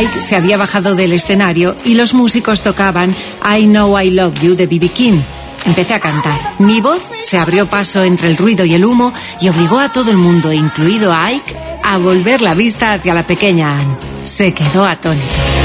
Ike se había bajado del escenario y los músicos tocaban I Know I Love You de B.B. King. Empecé a cantar. Mi voz se abrió paso entre el ruido y el humo y obligó a todo el mundo, incluido a Ike, a volver la vista hacia la pequeña Anne. Se quedó atónito.